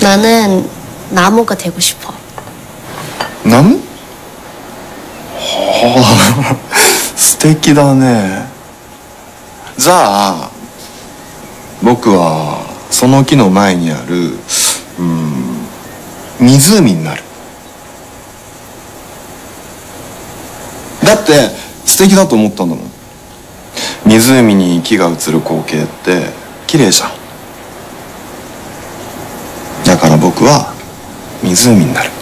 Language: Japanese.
나는 나무가 되고 싶어. 나무? はあ素敵だね。じゃあ僕はその木の前にある湖になる。だって素敵だと思ったんだもん。湖に木が映る光景って綺麗じゃん。だから僕は湖になる。